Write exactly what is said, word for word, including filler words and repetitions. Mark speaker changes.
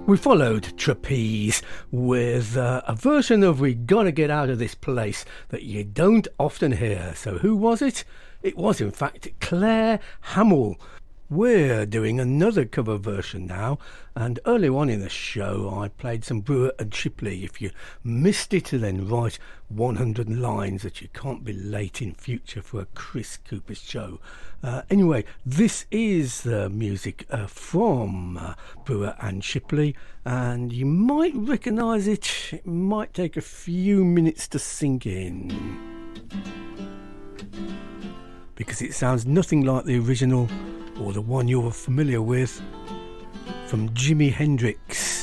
Speaker 1: We followed Trapeze with uh, a version of We Gotta Get Out of This Place that you don't often hear. So who was it? It was in fact Claire Hamill. We're doing another cover version now, and earlier on in the show I played some Brewer and Shipley. If you missed it, then write one hundred lines that you can't be late in future for a Chris Cooper show. Uh, anyway, this is the music uh, from uh, Brewer and Shipley, and you might recognise it. It might take a few minutes to sink in, because it sounds nothing like the original or the one you're familiar with from Jimi Hendrix.